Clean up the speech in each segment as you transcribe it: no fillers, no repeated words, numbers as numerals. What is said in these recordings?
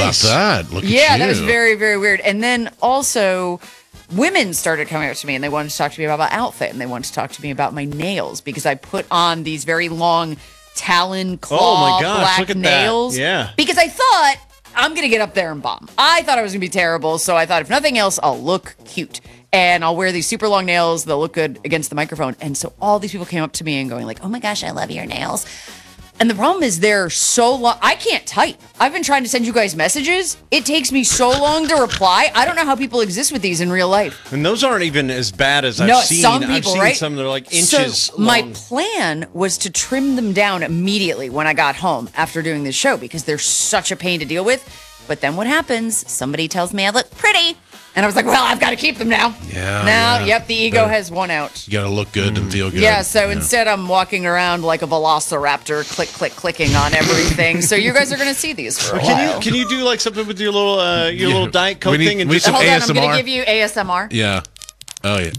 about that? Look at you. That was very, very weird. And then also, women started coming up to me and they wanted to talk to me about my outfit and they wanted to talk to me about my nails because I put on these very long talon claw black look at nails. That. Yeah. Because I thought I'm going to get up there and bomb. I thought I was going to be terrible. So I thought if nothing else, I'll look cute. And I'll wear these super long nails. They'll look good against the microphone. And so all these people came up to me and going like, oh my gosh, I love your nails. And the problem is they're so long. I can't type. I've been trying to send you guys messages. It takes me so long to reply. I don't know how people exist with these in real life. And those aren't even as bad as I've seen. Some people, I've seen right? some that are like inches long. My plan was to trim them down immediately when I got home after doing this show because they're such a pain to deal with. But then what happens? Somebody tells me I look pretty. And I was like, well, I've got to keep them now. Yeah. The ego has won out. You got to look good and feel good. Yeah, so instead I'm walking around like a velociraptor, clicking on everything. So you guys are going to see these for a while. Can you do like something with your little Diet Coke thing? And we need some Hold on, ASMR. I'm going to give you ASMR. Yeah. Oh, yeah.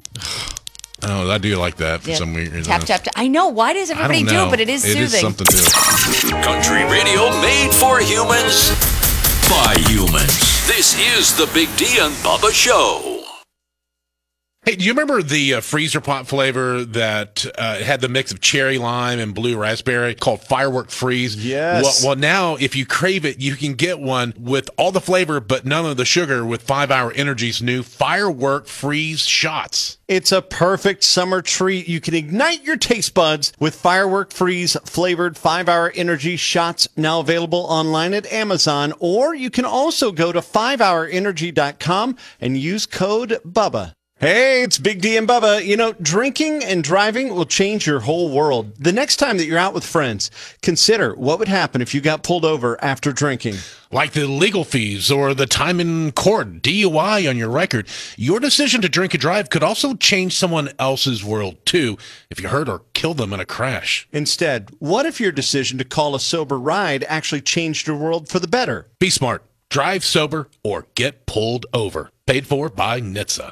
Oh, I do like that for some reason. Tap. I know. Why does everybody do it? But it is soothing. It is something to it. Country radio made for humans by humans. This is the Big D and Bubba Show. Hey, do you remember the freezer pop flavor that had the mix of cherry lime and blue raspberry called Firework Freeze? Yes. Well, now if you crave it, you can get one with all the flavor but none of the sugar with 5 Hour Energy's new Firework Freeze shots. It's a perfect summer treat. You can ignite your taste buds with Firework Freeze flavored 5 Hour Energy shots, now available online at Amazon, or you can also go to 5hourenergy.com and use code BUBBA. Hey, it's Big D and Bubba. You know, drinking and driving will change your whole world. The next time that you're out with friends, consider what would happen if you got pulled over after drinking. Like the legal fees or the time in court, DUI on your record. Your decision to drink and drive could also change someone else's world, too, if you hurt or kill them in a crash. Instead, what if your decision to call a sober ride actually changed your world for the better? Be smart. Drive sober or get pulled over. Paid for by NHTSA.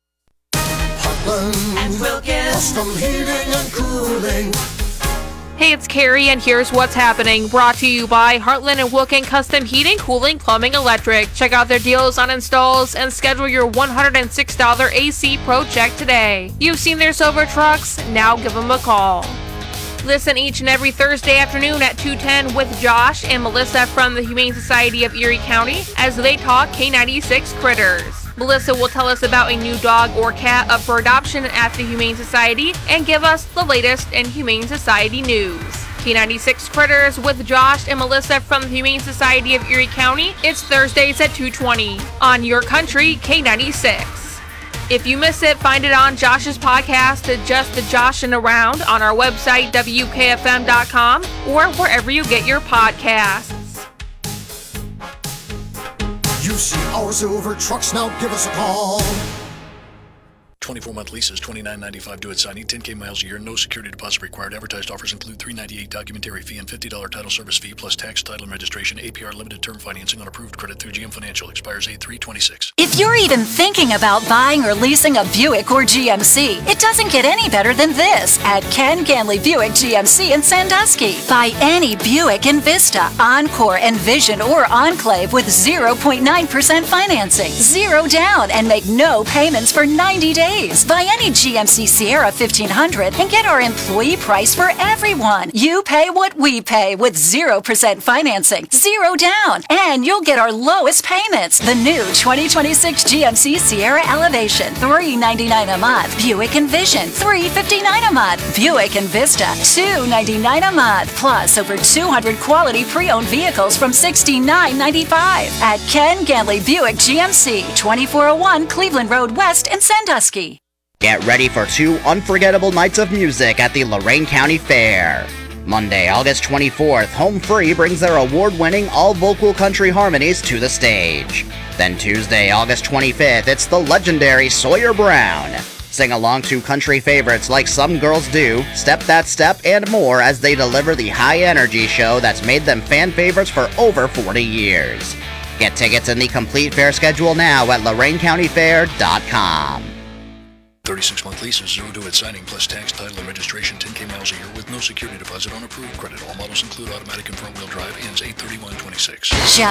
And Wilkins. Custom heating and cooling. Hey, it's Carrie, and here's what's happening. Brought to you by Heartland and Wilkin Custom Heating, Cooling, Plumbing, Electric. Check out their deals on installs and schedule your $106 AC Pro check today. You've seen their silver trucks? Now give them a call. Listen each and every Thursday afternoon at 2:10 with Josh and Melissa from the Humane Society of Erie County as they talk K96 critters. Melissa will tell us about a new dog or cat up for adoption at the Humane Society and give us the latest in Humane Society news. K96 Critters with Josh and Melissa from the Humane Society of Erie County. It's Thursdays at 2:20 on Your Country K96. If you miss it, find it on Josh's podcast, Just the Joshin' Around, on our website, WKFM.com, or wherever you get your podcasts. You see our silver trucks, now give us a call. 24-month leases, $29.95 due at signing, 10K miles a year, no security deposit required. Advertised offers include $398 documentary fee and $50 title service fee, plus tax, title, and registration. APR limited term financing on approved credit through GM Financial. Expires 8/3/26. If you're even thinking about buying or leasing a Buick or GMC, it doesn't get any better than this at Ken Ganley Buick GMC in Sandusky. Buy any Buick in Vista, Encore, Envision, or Enclave with 0.9% financing, 0 down, and make no payments for 90 days. Buy any GMC Sierra 1500 and get our employee price for everyone. You pay what we pay with 0% financing, 0 down, and you'll get our lowest payments. The new 2026 GMC Sierra Elevation, $399 a month. Buick Envision, $359 a month. Buick Envista, $299 a month. Plus over 200 quality pre-owned vehicles from $69.95 at Ken Ganley Buick GMC, 2401 Cleveland Road West in Sandusky. Get ready for 2 unforgettable nights of music at the Lorain County Fair. Monday, August 24th, Home Free brings their award-winning all-vocal country harmonies to the stage. Then Tuesday, August 25th, it's the legendary Sawyer Brown. Sing along to country favorites like Some Girls Do, Step That Step, and more as they deliver the high-energy show that's made them fan favorites for over 40 years. Get tickets in the complete fair schedule now at LorainCountyFair.com. 36-month leases, 0 due at signing, plus tax, title, and registration, 10K miles a year with no security deposit on approved credit. All models include automatic and front-wheel drive, ends 8/31/26.